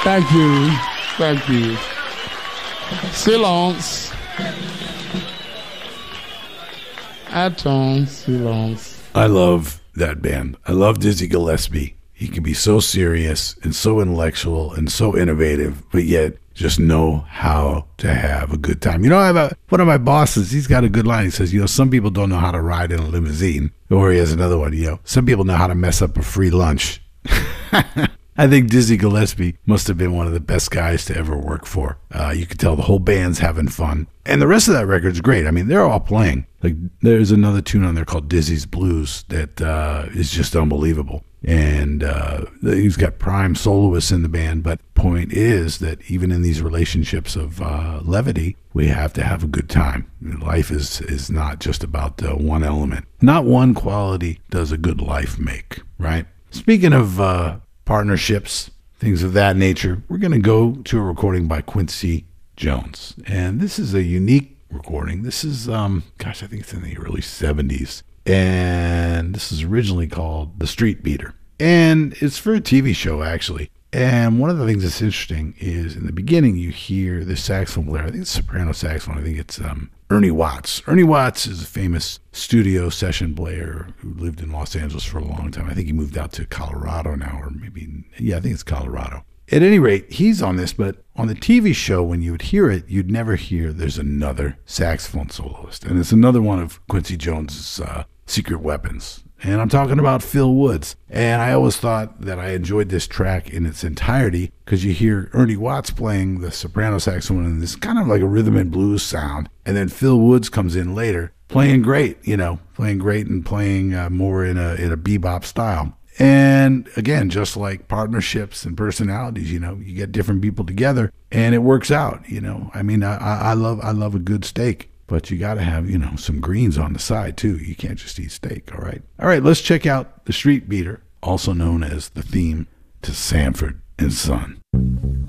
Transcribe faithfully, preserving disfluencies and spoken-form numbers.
Thank you. Thank you. Silence. Attends, silence. I love that band. I love Dizzy Gillespie. He can be so serious and so intellectual and so innovative, but yet just know how to have a good time. You know, I have a, one of my bosses, he's got a good line. He says, you know, some people don't know how to ride in a limousine. Or he has another one, you know, some people know how to mess up a free lunch. I think Dizzy Gillespie must have been one of the best guys to ever work for. Uh, you can tell the whole band's having fun. And the rest of that record's great. I mean, they're all playing. Like, there's another tune on there called Dizzy's Blues that uh, is just unbelievable. And uh, he's got prime soloists in the band. But point is that even in these relationships of uh, levity, we have to have a good time. Life is, is not just about uh, one element. Not one quality does a good life make, right? Speaking of uh, partnerships, things of that nature, we're going to go to a recording by Quincy Jones. And this is a unique recording. This is, um, gosh, I think it's in the early seventies. And this is originally called The Street Beater. And it's for a T V show, actually. And one of the things that's interesting is in the beginning, you hear this saxophone player. I think it's soprano saxophone. I think it's um, Ernie Watts. Ernie Watts is a famous studio session player who lived in Los Angeles for a long time. I think he moved out to Colorado now, or maybe, yeah, I think it's Colorado. At any rate, he's on this, but on the T V show, when you would hear it, you'd never hear there's another saxophone soloist. And it's another one of Quincy Jones's uh, secret weapons. And I'm talking about Phil Woods. And I always thought that I enjoyed this track in its entirety because you hear Ernie Watts playing the soprano saxophone and this kind of like a rhythm and blues sound. And then Phil Woods comes in later playing great, you know, playing great and playing uh, more in a in a bebop style. And again, just like partnerships and personalities, you know, you get different people together and it works out, you know. I mean, I, I love I love a good steak. But you got to have, you know, some greens on the side, too. You can't just eat steak, all right? All right, let's check out The Street Beater, also known as the theme to Sanford and Son.